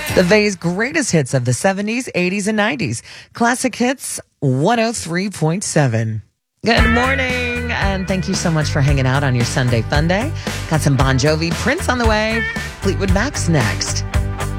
The Vay's greatest hits of the 70s, 80s, and 90s. Classic Hits 103.7. Good morning, and thank you so much for hanging out on your Sunday Fun Day. Got some Bon Jovi, Prince on the way, Fleetwood Mac's next.